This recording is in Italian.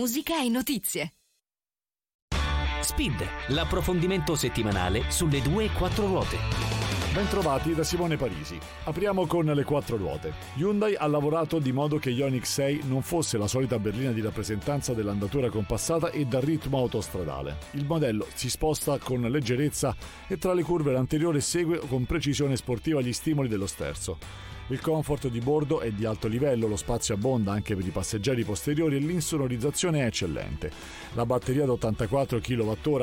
musica e notizie. Speed, l'approfondimento settimanale sulle 2 e 4 ruote. Bentrovati da Simone Parisi. Apriamo con le 4 ruote. Hyundai ha lavorato di modo che Ioniq 6 non fosse la solita berlina di rappresentanza dell'andatura compassata e dal ritmo autostradale. Il modello si sposta con leggerezza e tra le curve l'anteriore segue con precisione sportiva gli stimoli dello sterzo. Il comfort di bordo è di alto livello, lo spazio abbonda anche per i passeggeri posteriori e l'insonorizzazione è eccellente. La batteria da 84 kWh